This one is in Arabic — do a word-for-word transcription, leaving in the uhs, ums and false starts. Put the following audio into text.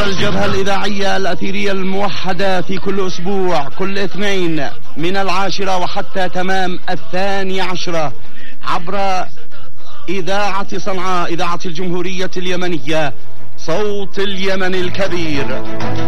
الجبهة الإذاعية الأثيرية الموحدة في كل أسبوع كل اثنين من العاشرة وحتى تمام الثاني عشرة عبر إذاعة صنعاء، إذاعة الجمهورية اليمنية، صوت اليمن الكبير.